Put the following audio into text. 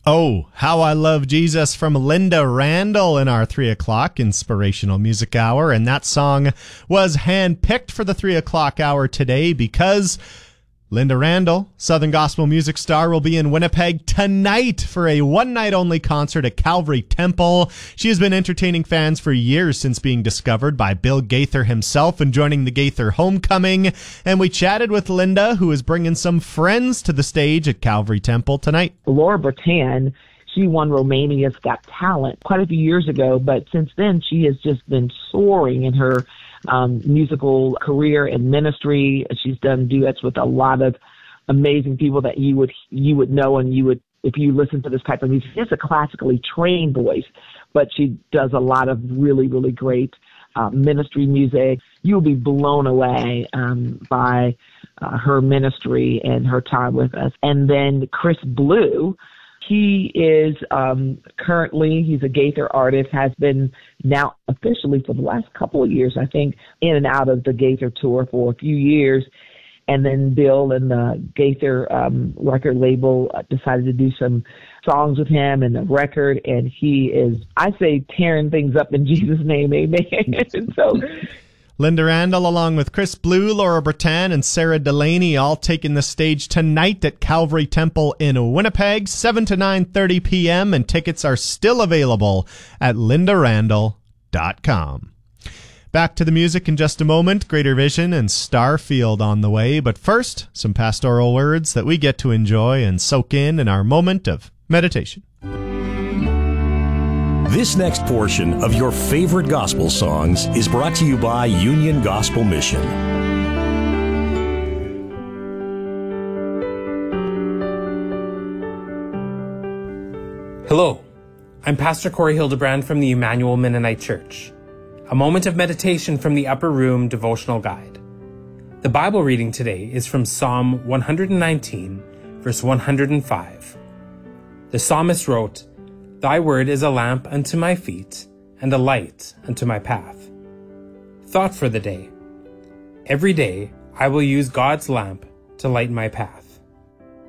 Oh, How I Love Jesus from Linda Randall in our 3 o'clock Inspirational Music Hour. And that song was handpicked for the 3 o'clock hour today because Linda Randall, Southern Gospel music star, will be in Winnipeg tonight for a one-night-only concert at Calvary Temple. She has been entertaining fans for years since being discovered by Bill Gaither himself and joining the Gaither Homecoming. And we chatted with Linda, who is bringing some friends to the stage at Calvary Temple tonight. Laura Bertan, she won Romania's Got Talent quite a few years ago, but since then she has just been soaring in her musical career and ministry. She's done duets with a lot of amazing people that you would know, and you would, if you listen to this type of music. She has a classically trained voice, but she does a lot of really, really great ministry music. You'll be blown away by her ministry and her time with us. And then Chris Blue, he is currently, he's a Gaither artist, has been now officially for the last couple of years, I think, in and out of the Gaither tour for a few years. And then Bill and the Gaither record label decided to do some songs with him and a record. And he is, I say, tearing things up in Jesus' name, amen. So Linda Randall, along with Chris Blue, Laura Bertan, and Sarah Delaney, all taking the stage tonight at Calvary Temple in Winnipeg, 7 to 9:30 p.m., and tickets are still available at lindarandall.com. Back to the music in just a moment. Greater Vision and Starfield on the way, but first, some pastoral words that we get to enjoy and soak in our moment of meditation. This next portion of your favorite gospel songs is brought to you by Union Gospel Mission. Hello, I'm Pastor Corey Hildebrand from the Emmanuel Mennonite Church. A moment of meditation from the Upper Room Devotional Guide. The Bible reading today is from Psalm 119, verse 105. The psalmist wrote, "Thy word is a lamp unto my feet, and a light unto my path." Thought for the day. Every day, I will use God's lamp to light my path.